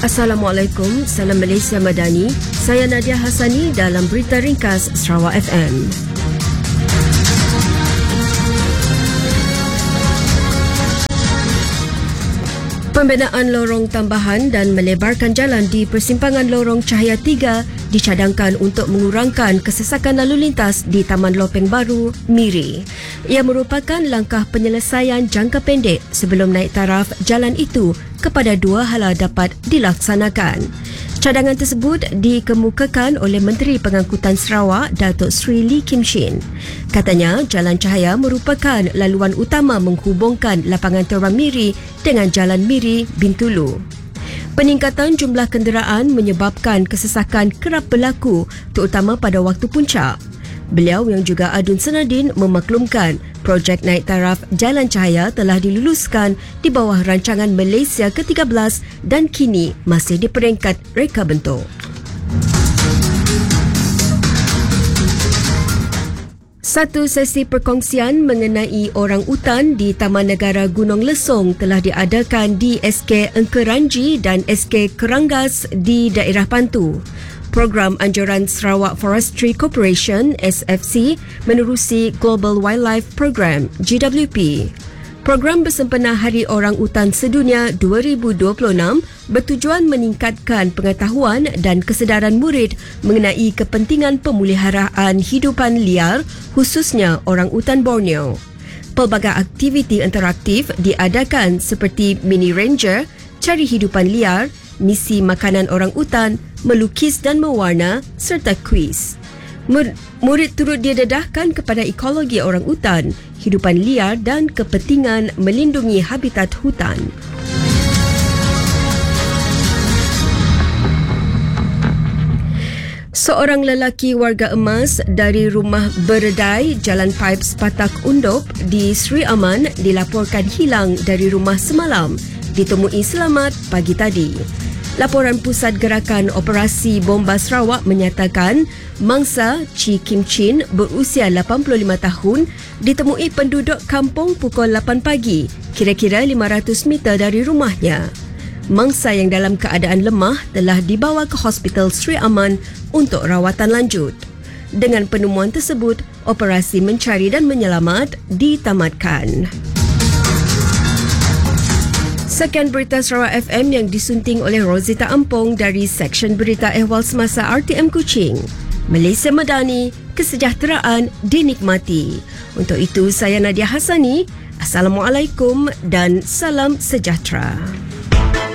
Assalamualaikum, salam Malaysia Madani. Saya Nadia Hassani dalam Berita Ringkas Sarawak FM. Pembinaan lorong tambahan dan melebarkan jalan di persimpangan Lorong Cahaya 3 dicadangkan untuk mengurangkan kesesakan lalu lintas di Taman Lopeng Baru, Miri. Ia merupakan langkah penyelesaian jangka pendek sebelum naik taraf jalan itu kepada 2 hala dapat dilaksanakan. Cadangan tersebut dikemukakan oleh Menteri Pengangkutan Sarawak, Datuk Seri Lee Kim Shin. Katanya, Jalan Cahaya merupakan laluan utama menghubungkan lapangan terbang Miri dengan Jalan Miri Bintulu. Peningkatan jumlah kenderaan menyebabkan kesesakan kerap berlaku, terutama pada waktu puncak. Beliau yang juga adun senadin memaklumkan projek naik taraf Jalan Cahaya telah diluluskan di bawah rancangan Malaysia ke-13 dan kini masih di peringkat reka bentuk. Satu sesi perkongsian mengenai orang utan di Taman Negara Gunung Lesong telah diadakan di SK Engkeranji dan SK Keranggas di daerah Pantu. Program Anjuran Sarawak Forestry Corporation SFC menerusi Global Wildlife Program GWP. Program bersempena Hari Orang Utan Sedunia 2026 bertujuan meningkatkan pengetahuan dan kesedaran murid mengenai kepentingan pemeliharaan hidupan liar, khususnya orang utan Borneo. Pelbagai aktiviti interaktif diadakan seperti mini ranger, cari hidupan liar, misi makanan orang utan, melukis dan mewarna serta kuis. Murid turut didedahkan kepada ekologi orang utan, hidupan liar dan kepentingan melindungi habitat hutan. Seorang lelaki warga emas dari rumah Beredai, Jalan Pipes Patak Undop di Sri Aman dilaporkan hilang dari rumah semalam, ditemui selamat pagi tadi. Laporan Pusat Gerakan Operasi Bomba Sarawak menyatakan mangsa Chi Kim Chin berusia 85 tahun ditemui penduduk kampung pukul 8 pagi, kira-kira 500 meter dari rumahnya. Mangsa yang dalam keadaan lemah telah dibawa ke Hospital Sri Aman untuk rawatan lanjut. Dengan penemuan tersebut, operasi mencari dan menyelamat ditamatkan. Sekian Berita Sarawak FM yang disunting oleh Rosita Ampong dari Seksyen Berita Ehwal Semasa RTM Kuching. Malaysia Madani, kesejahteraan dinikmati. Untuk itu, saya Nadia Hassani. Assalamualaikum dan salam sejahtera.